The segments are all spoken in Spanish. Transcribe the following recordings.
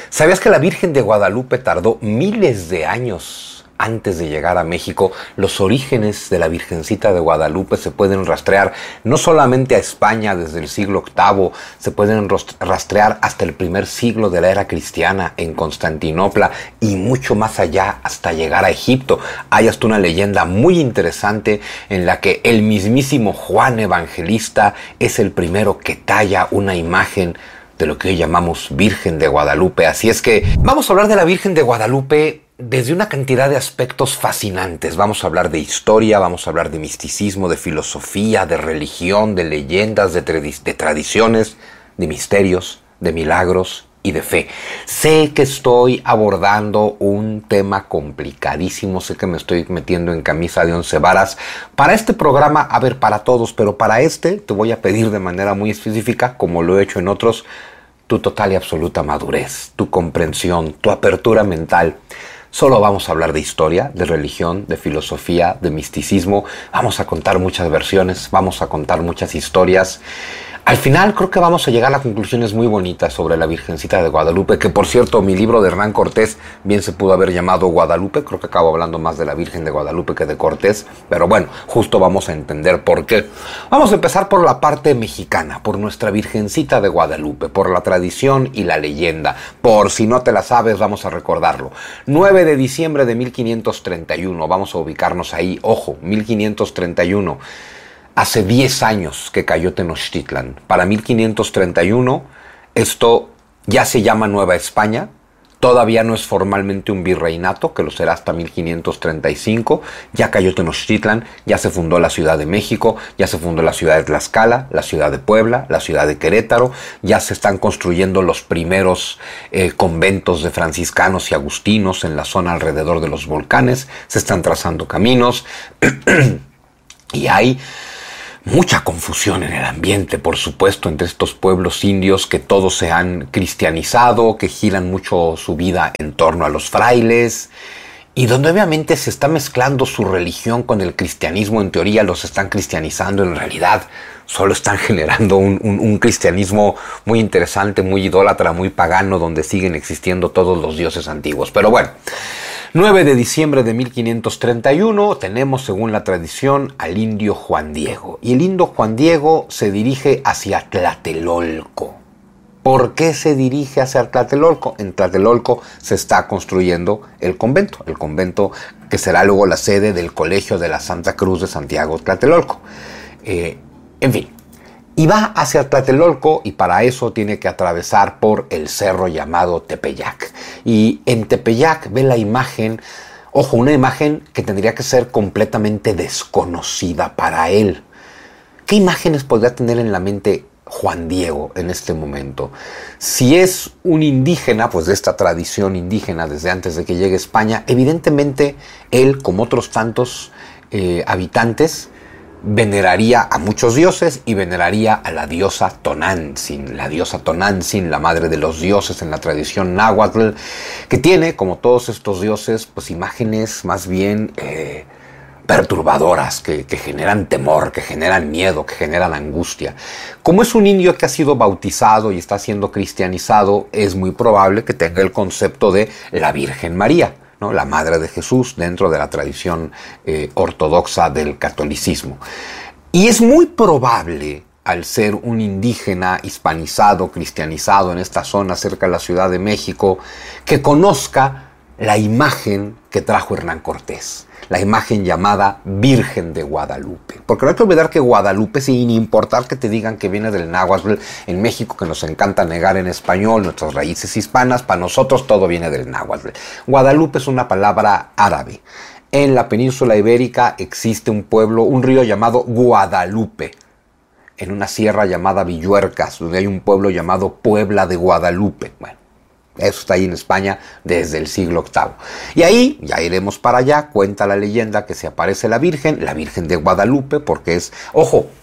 ¿Sabías que la Virgen de Guadalupe tardó miles de años antes de llegar a México? Los orígenes de la Virgencita de Guadalupe se pueden rastrear no solamente a España desde el siglo VIII, se pueden rastrear hasta el primer siglo de la era cristiana en Constantinopla y mucho más allá hasta llegar a Egipto. Hay hasta una leyenda muy interesante en la que el mismísimo Juan Evangelista es el primero que talla una imagen de lo que hoy llamamos Virgen de Guadalupe. Así es que vamos a hablar de la Virgen de Guadalupe desde una cantidad de aspectos fascinantes. Vamos a hablar de historia, vamos a hablar de misticismo, de filosofía, de religión, de leyendas, de tradiciones, de misterios, de milagros y de fe. Sé que estoy abordando un tema complicadísimo, sé que me estoy metiendo en camisa de 11 varas. Para este programa, a ver, para todos, pero para este te voy a pedir de manera muy específica, como lo he hecho en otros, tu total y absoluta madurez, tu comprensión, tu apertura mental. Solo vamos a hablar de historia, de religión, de filosofía, de misticismo. Vamos a contar muchas versiones, vamos a contar muchas historias. Al final creo que vamos a llegar a conclusiones muy bonitas sobre la Virgencita de Guadalupe, que por cierto mi libro de Hernán Cortés bien se pudo haber llamado Guadalupe. Creo que acabo hablando más de la Virgen de Guadalupe que de Cortés, pero bueno, justo vamos a entender por qué. Vamos a empezar por la parte mexicana, por nuestra Virgencita de Guadalupe, por la tradición y la leyenda. Por si no te la sabes, vamos a recordarlo. 9 de diciembre de 1531, vamos a ubicarnos ahí, ojo, 1531. Hace 10 años que cayó Tenochtitlan. Para 1531, esto ya se llama Nueva España. Todavía no es formalmente un virreinato, que lo será hasta 1535. Ya cayó Tenochtitlan, ya se fundó la Ciudad de México, ya se fundó la ciudad de Tlaxcala, la ciudad de Puebla, la ciudad de Querétaro. Ya se están construyendo los primeros conventos de franciscanos y agustinos en la zona alrededor de los volcanes. Se están trazando caminos y hay mucha confusión en el ambiente, por supuesto, entre estos pueblos indios que todos se han cristianizado, que giran mucho su vida en torno a los frailes, y donde obviamente se está mezclando su religión con el cristianismo. En teoría los están cristianizando, en realidad solo están generando un cristianismo muy interesante, muy idólatra, muy pagano, donde siguen existiendo todos los dioses antiguos. Pero bueno, 9 de diciembre de 1531 tenemos, según la tradición, al indio Juan Diego. Y el indio Juan Diego se dirige hacia Tlatelolco. ¿Por qué se dirige hacia Tlatelolco? En Tlatelolco se está construyendo el convento que será luego la sede del Colegio de la Santa Cruz de Santiago Tlatelolco. En fin. Y va hacia Tlatelolco y para eso tiene que atravesar por el cerro llamado Tepeyac. Y en Tepeyac ve la imagen, ojo, una imagen que tendría que ser completamente desconocida para él. ¿Qué imágenes podría tener en la mente Juan Diego en este momento? Si es un indígena, pues de esta tradición indígena desde antes de que llegue a España, evidentemente él, como otros tantos habitantes, veneraría a muchos dioses y veneraría a la diosa Tonantzin, la madre de los dioses en la tradición náhuatl, que tiene, como todos estos dioses, pues imágenes más bien perturbadoras, que generan temor, que generan miedo, que generan angustia. Como es un indio que ha sido bautizado y está siendo cristianizado, es muy probable que tenga el concepto de la Virgen María, ¿no? La madre de Jesús dentro de la tradición ortodoxa del catolicismo. Y es muy probable, al ser un indígena hispanizado, cristianizado en esta zona cerca de la Ciudad de México, que conozca la imagen que trajo Hernán Cortés, la imagen llamada Virgen de Guadalupe. Porque no hay que olvidar que Guadalupe, sin importar que te digan que viene del náhuatl, en México, que nos encanta negar en español nuestras raíces hispanas, para nosotros todo viene del náhuatl. Guadalupe es una palabra árabe. En la península ibérica existe un pueblo, un río llamado Guadalupe, en una sierra llamada Villuercas, donde hay un pueblo llamado Puebla de Guadalupe. Bueno, eso está ahí en España desde el siglo VIII. Y ahí, ya iremos para allá, cuenta la leyenda que se aparece la Virgen de Guadalupe, porque es, ojo,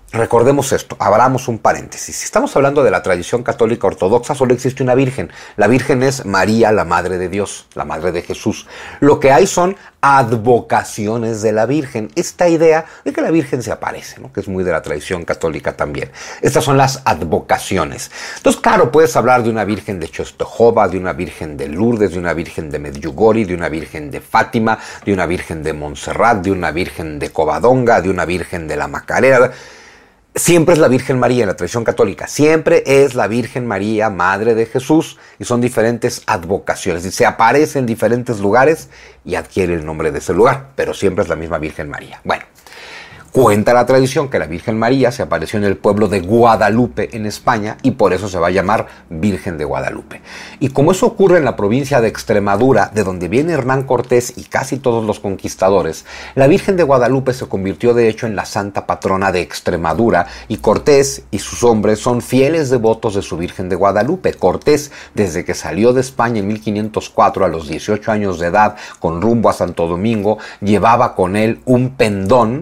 recordemos esto, abramos un paréntesis. Si estamos hablando de la tradición católica ortodoxa, solo existe una virgen. La virgen es María, la Madre de Dios, la Madre de Jesús. Lo que hay son advocaciones de la Virgen. Esta idea de que la Virgen se aparece, ¿no? Que es muy de la tradición católica también. Estas son las advocaciones. Entonces, claro, puedes hablar de una Virgen de Czestochowa, de una Virgen de Lourdes, de una Virgen de Medjugorje, de una Virgen de Fátima, de una Virgen de Montserrat, de una Virgen de Covadonga, de una Virgen de la Macarena. Siempre es la Virgen María en la tradición católica, siempre es la Virgen María, Madre de Jesús, y son diferentes advocaciones, y se aparece en diferentes lugares y adquiere el nombre de ese lugar, pero siempre es la misma Virgen María. Bueno, cuenta la tradición que la Virgen María se apareció en el pueblo de Guadalupe, en España, y por eso se va a llamar Virgen de Guadalupe. Y como eso ocurre en la provincia de Extremadura, de donde viene Hernán Cortés y casi todos los conquistadores, la Virgen de Guadalupe se convirtió de hecho en la santa patrona de Extremadura, y Cortés y sus hombres son fieles devotos de su Virgen de Guadalupe. Cortés, desde que salió de España en 1504 a los 18 años de edad, con rumbo a Santo Domingo, llevaba con él un pendón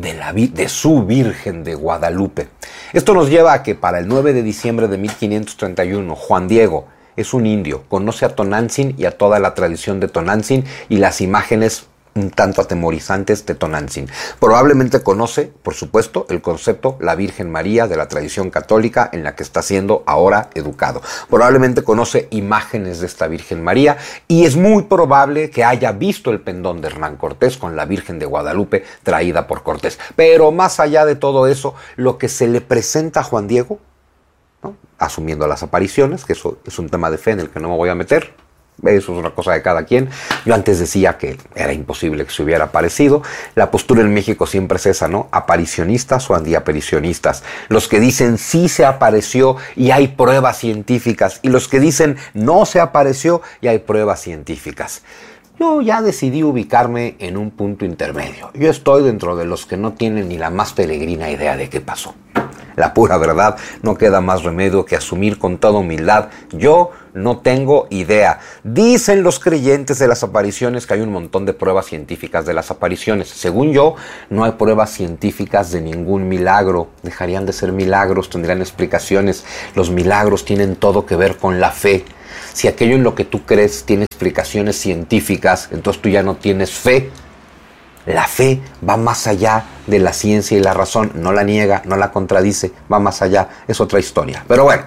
de su Virgen de Guadalupe. Esto nos lleva a que para el 9 de diciembre de 1531, Juan Diego es un indio, conoce a Tonantzin y a toda la tradición de Tonantzin y las imágenes un tanto atemorizantes de Tonantzin. Probablemente conoce, por supuesto, el concepto la Virgen María de la tradición católica en la que está siendo ahora educado. Probablemente conoce imágenes de esta Virgen María y es muy probable que haya visto el pendón de Hernán Cortés con la Virgen de Guadalupe traída por Cortés. Pero más allá de todo eso, lo que se le presenta a Juan Diego, ¿no? Asumiendo las apariciones, que eso es un tema de fe en el que no me voy a meter, eso es una cosa de cada quien. Yo antes decía que era imposible que se hubiera aparecido. La postura en México siempre es esa, ¿no? Aparicionistas o antiaparicionistas. Los que dicen sí se apareció y hay pruebas científicas, y los que dicen no se apareció y hay pruebas científicas. Yo ya decidí ubicarme en un punto intermedio. Yo estoy dentro de los que no tienen ni la más peregrina idea de qué pasó. La pura verdad, no queda más remedio que asumir con toda humildad: yo no tengo idea. Dicen los creyentes de las apariciones que hay un montón de pruebas científicas de las apariciones. Según yo, no hay pruebas científicas de ningún milagro. Dejarían de ser milagros, tendrían explicaciones. Los milagros tienen todo que ver con la fe. Si aquello en lo que tú crees tiene explicaciones científicas, entonces tú ya no tienes fe. La fe va más allá de la ciencia y la razón, no la niega, no la contradice, va más allá, es otra historia. Pero bueno,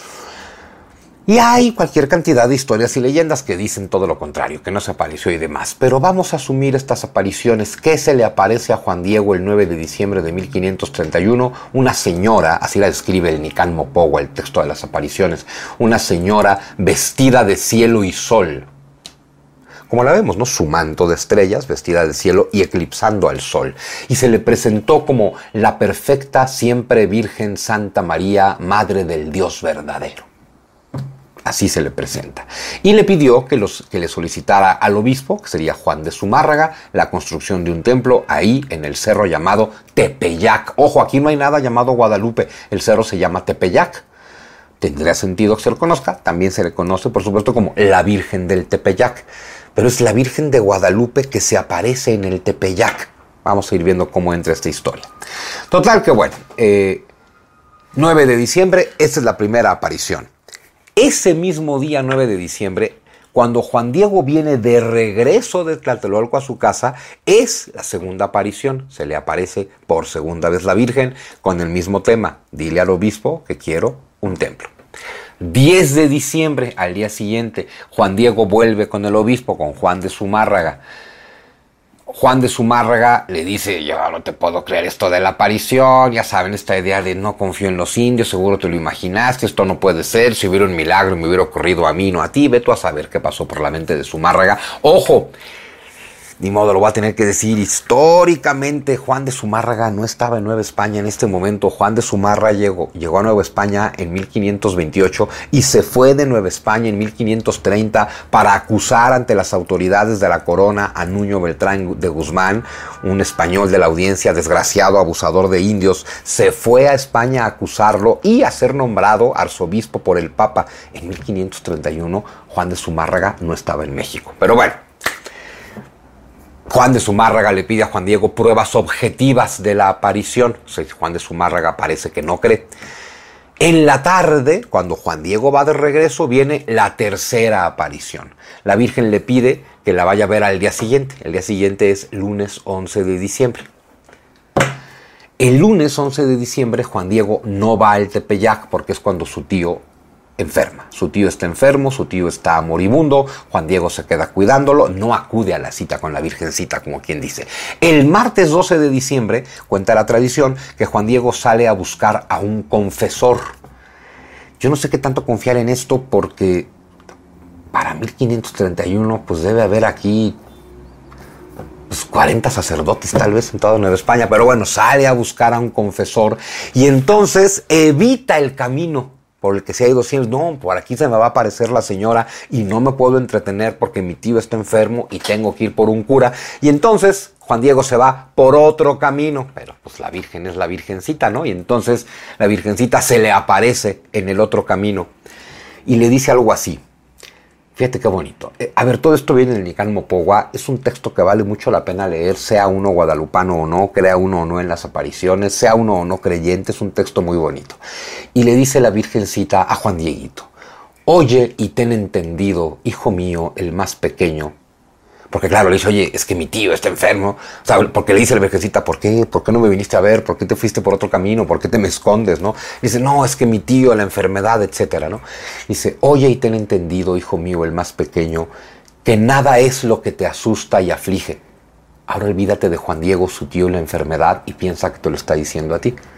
y hay cualquier cantidad de historias y leyendas que dicen todo lo contrario, que no se apareció y demás. Pero vamos a asumir estas apariciones. ¿Qué se le aparece a Juan Diego el 9 de diciembre de 1531? Una señora, así la describe el Nican Mopowa, el texto de las apariciones, una señora vestida de cielo y sol. Como la vemos, ¿no? Su manto de estrellas, vestida de cielo y eclipsando al sol. Y se le presentó como la perfecta, siempre Virgen Santa María, Madre del Dios verdadero. Así se le presenta. Y le pidió que le solicitara al obispo, que sería Juan de Zumárraga, la construcción de un templo ahí en el cerro llamado Tepeyac. Ojo, aquí no hay nada llamado Guadalupe, el cerro se llama Tepeyac. Tendría sentido que se lo conozca. También se le conoce, por supuesto, como la Virgen del Tepeyac. Pero es la Virgen de Guadalupe que se aparece en el Tepeyac. Vamos a ir viendo cómo entra esta historia. Total que bueno, 9 de diciembre, esta es la primera aparición. Ese mismo día, 9 de diciembre, cuando Juan Diego viene de regreso de Tlatelolco a su casa, es la segunda aparición. Se le aparece por segunda vez la Virgen con el mismo tema: dile al obispo que quiero un templo. 10 de diciembre, al día siguiente, Juan Diego vuelve con el obispo, con Juan de Zumárraga. Juan de Zumárraga le dice: yo no te puedo creer esto de la aparición, ya saben, esta idea de no confío en los indios, seguro te lo imaginaste, esto no puede ser, si hubiera un milagro me hubiera ocurrido a mí, no a ti. Ve tú a saber qué pasó por la mente de Zumárraga. ¡Ojo! Ni modo, lo voy a tener que decir. Históricamente, Juan de Zumárraga no estaba en Nueva España en este momento. Juan de Zumárraga llegó a Nueva España en 1528 y se fue de Nueva España en 1530 para acusar ante las autoridades de la corona a Nuño Beltrán de Guzmán, un español de la audiencia, desgraciado, abusador de indios. Se fue a España a acusarlo y a ser nombrado arzobispo por el Papa. En 1531, Juan de Zumárraga no estaba en México. Pero bueno, Juan de Zumárraga le pide a Juan Diego pruebas objetivas de la aparición. O sea, Juan de Zumárraga parece que no cree. En la tarde, cuando Juan Diego va de regreso, viene la tercera aparición. La Virgen le pide que la vaya a ver al día siguiente. El día siguiente es lunes 11 de diciembre. El lunes 11 de diciembre Juan Diego no va al Tepeyac porque es cuando su tío enferma. Su tío está enfermo, su tío está moribundo, Juan Diego se queda cuidándolo, no acude a la cita con la Virgencita, como quien dice. El martes 12 de diciembre, cuenta la tradición, que Juan Diego sale a buscar a un confesor. Yo no sé qué tanto confiar en esto porque para 1531 pues debe haber aquí 40 sacerdotes tal vez en toda Nueva España, pero bueno, sale a buscar a un confesor y entonces evita el camino por el que se ha ido siempre. No, por aquí se me va a aparecer la señora y no me puedo entretener porque mi tío está enfermo y tengo que ir por un cura. Y entonces Juan Diego se va por otro camino, pero pues la Virgen es la Virgencita, ¿no? Y entonces la Virgencita se le aparece en el otro camino y le dice algo así. Fíjate qué bonito. A ver, todo esto viene del Nicán Mopoguá. Es un texto que vale mucho la pena leer, sea uno guadalupano o no, crea uno o no en las apariciones, sea uno o no creyente. Es un texto muy bonito. Y le dice la Virgencita a Juan Dieguito: oye y ten entendido, hijo mío, el más pequeño. Porque claro, le dice, oye, es que mi tío está enfermo. O sea, porque le dice la Virgencita, ¿por qué? ¿Por qué no me viniste a ver? ¿Por qué te fuiste por otro camino? ¿Por qué te me escondes? ¿No? Dice, no, es que mi tío, la enfermedad, etcétera, ¿no? Dice, oye y ten entendido, hijo mío, el más pequeño, que nada es lo que te asusta y aflige. Ahora olvídate de Juan Diego, su tío y la enfermedad y piensa que te lo está diciendo a ti.